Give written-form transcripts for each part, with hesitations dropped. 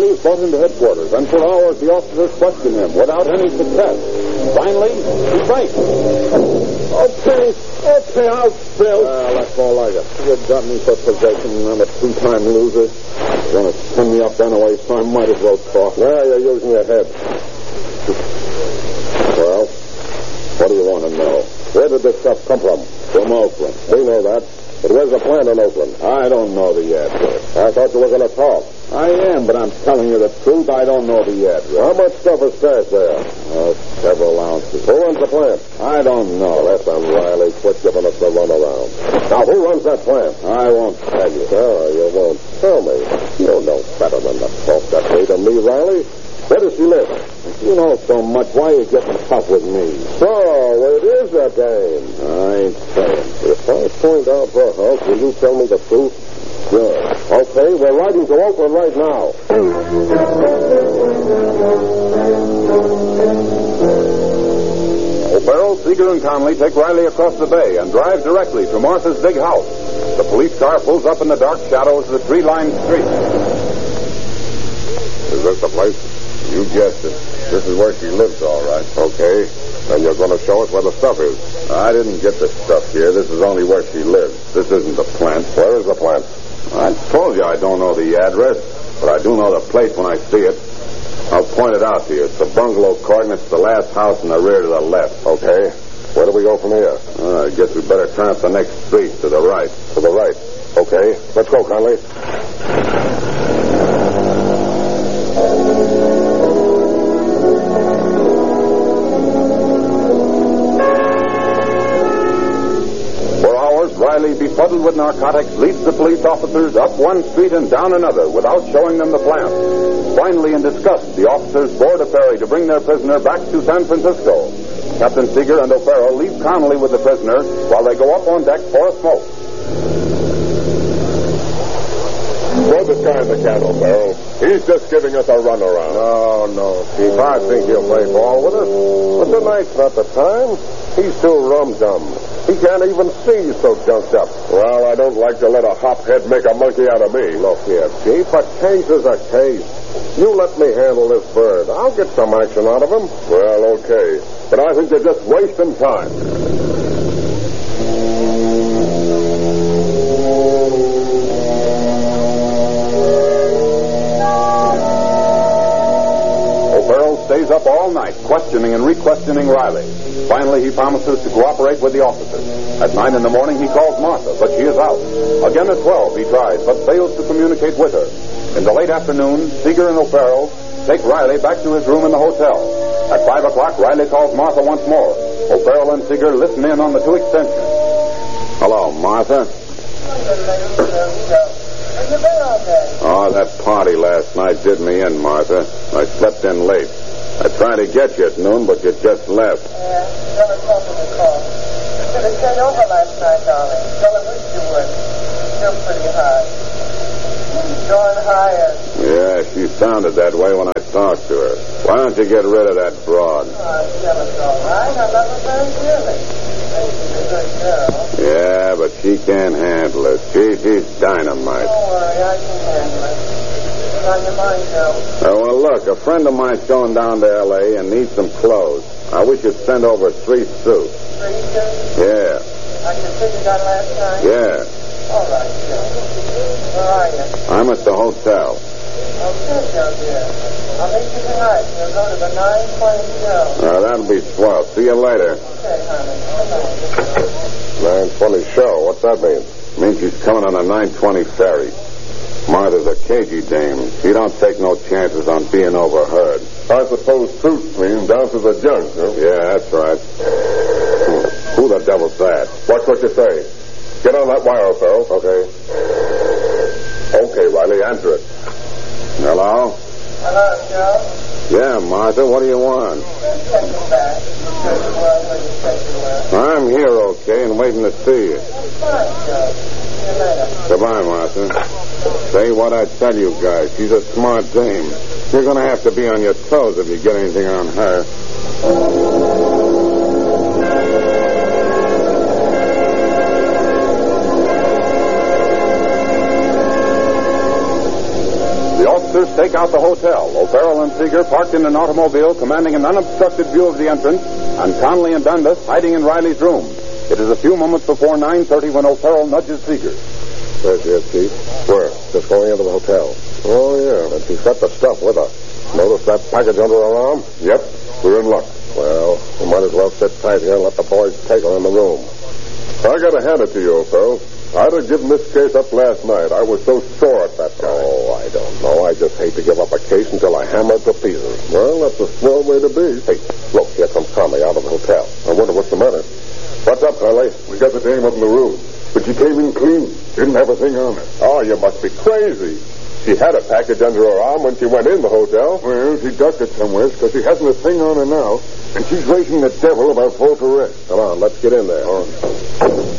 was brought into headquarters, and for hours the officers questioned him without any success. Finally, he breaks. Okay, I'll spill. That's all I got. You've got me for possession, and I'm a two-time loser. You're going to pin me up anyway, so I might as well talk. Now you're using your head. Well, what do you want to know? Where did this stuff come from? From Oakland. We know that. But where's the plant in Oakland? I don't know the address. I thought you were going to talk. I am, but I'm telling you the truth. I don't know the address. How much stuff is stashed there? Several ounces. Who runs the plant? I don't know. That's Riley. Quit giving us the runaround. Now, who runs that plant? I won't tell you. Oh, you won't tell me. You know better than to talk that way to me, Riley. Where does she live? You know so much. Why are you getting tough with me? So, it is a game. I ain't saying. If I point out her house, will you tell me the truth? Good. Okay, we're riding to Oakland right now. O'Farrell, Seeger, and Conley take Riley across the bay and drive directly to Martha's big house. The police car pulls up in the dark shadows of the tree-lined street. Is this the place? You guessed it. This is where she lives, all right. Okay. Then you're going to show us where the stuff is. I didn't get the stuff here. This is only where she lives. This isn't the plant. Where is the plant? I told you I don't know the address, but I do know the place when I see it. I'll point it out to you. It's the bungalow court, and it's the last house in the rear to the left. Okay. Where do we go from here? I guess we better turn up the next street to the right. To the right. Okay. Let's go, Conley. Riley, befuddled with narcotics, leads the police officers up one street and down another without showing them the plant. Finally, in disgust, the officers board a ferry to bring their prisoner back to San Francisco. Captain Seeger and O'Farrell leave Connolly with the prisoner while they go up on deck for a smoke. Throw this guy in the can, O'Farrell. He's just giving us a runaround. No, Chief. I think he'll play ball with us. But tonight's not the time. He's too rum-dum. He can't even see, he's so junked up. Well, I don't like to let a hophead make a monkey out of me. Look here, Chief, a case is a case. You let me handle this bird. I'll get some action out of him. Well, okay. But I think you're just wasting time. Stays up all night, questioning and re-questioning Riley. Finally, he promises to cooperate with the officers. At 9 in the morning, he calls Martha, but she is out. Again at 12, he tries, but fails to communicate with her. In the late afternoon, Seeger and O'Farrell take Riley back to his room in the hotel. At 5 o'clock, Riley calls Martha once more. O'Farrell and Seeger listen in on the two extensions. Hello, Martha. Oh, that party last night did me in, Martha. I slept in late. I tried to get you at noon, but you just left. Yeah, Della told me to call. You should have stayed over last night, darling. Della wished you would. Still pretty high. Going higher. Yeah, she sounded that way when I talked to her. Why don't you get rid of that broad? Oh, Della's all right. I love her very dearly. She's a good girl. Yeah, but she can't handle it. She's dynamite. Don't worry, I can handle it. What's on your mind, Joe? Well, look, a friend of mine's going down to L.A. and needs some clothes. I wish you'd send over 3 suits. 3 suits? Yeah. Like the suit you got last night? Yeah. All right, Joe. Where are you? I'm at the hotel. Okay, Joe, dear. I'll meet you tonight. We'll go to the 9:20 show. That'll be swell. See you later. Okay, honey. Good night. 9:20 show. What's that mean? Means she's coming on a 9:20 ferry. Martha's a cagey dame. She don't take no chances on being overheard. I suppose truth means down to the junk, huh? Yeah, that's right. Who the devil's that? Watch what you say. Get on that wire, O'Farrell. Okay. Okay, Riley, answer it. Hello? Hello, Joe. Yeah, Martha, what do you want? Just take him back. Take the word when you take the word. I'm here, okay, and waiting to see you. Fine, Joe. See you later. Goodbye, Martha. Say what I tell you guys. She's a smart dame. You're going to have to be on your toes if you get anything on her. The officers stake out the hotel. O'Farrell and Seeger parked in an automobile commanding an unobstructed view of the entrance, and Conley and Dundas hiding in Riley's room. It is a few moments before 9:30 when O'Farrell nudges Seeger. There she is, Chief. Where? Just going into the hotel. Oh, yeah. And she set the stuff with her. Notice that package under her arm? Yep. We're in luck. Well, we might as well sit tight here and let the boys take her in the room. I gotta hand it to you, O'Farrell. I'd have given this case up last night. I was so sore at that guy. Oh, I don't know. I just hate to give up a case until I hammer it to pieces. Well, that's a small way to be. Hey, look, here comes Conley out of the hotel. I wonder what's the matter. What's up, Conley? We got the dame up in the room. But she came in clean. Didn't have a thing on her. Oh, you must be crazy. She had a package under her arm when she went in the hotel. Well, she ducked it somewhere because she hasn't a thing on her now. And she's raising the devil about false arrest. Come on, let's get in there. All right.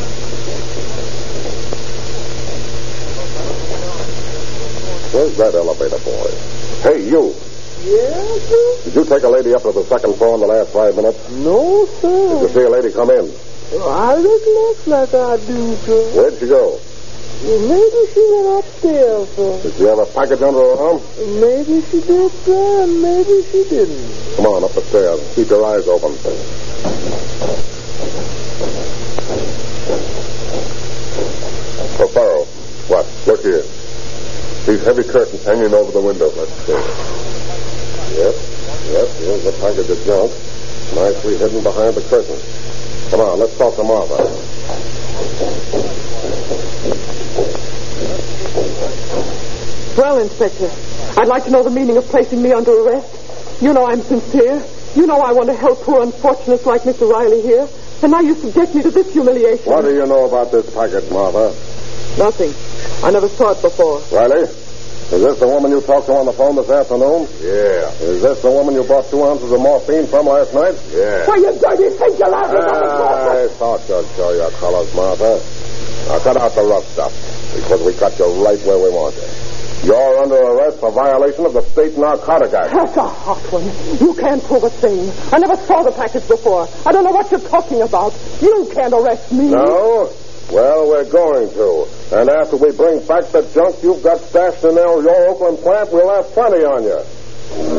Where's that elevator boy? Hey, you. Yes, sir? Did you take a lady up to the second floor in the last 5 minutes? No, sir. Did you see a lady come in? I recollect like I do, sir. Where'd she go? Maybe she went upstairs, sir. Did she have a package under her arm? Maybe she did, sir, and maybe she didn't. Come on, up the stairs. Keep your eyes open. O'Farrell. What? Look here. These heavy curtains hanging over the window. Let's see. Yep. Here's the package of junk. Nicely hidden behind the curtain. Come on, let's talk to Martha. Well, Inspector, I'd like to know the meaning of placing me under arrest. You know I'm sincere. You know I want to help poor unfortunates like Mr. Riley here. And now you subject me to this humiliation. What do you know about this package, Martha? Nothing. I never saw it before. Riley, is this the woman you talked to on the phone this afternoon? Yeah. Is this the woman you bought 2 ounces of morphine from last night? Yeah. Why, you dirty think you're laughing at I thought you'd show your colors, Martha. Now, cut out the rough stuff, because we got you right where we want you. You're under arrest for violation of the State Narcotic Act. That's a hot one. You can't prove a thing. I never saw the package before. I don't know what you're talking about. You can't arrest me. No? Well, we're going to. And after we bring back the junk you've got stashed in your Oakland plant, we'll have plenty on you.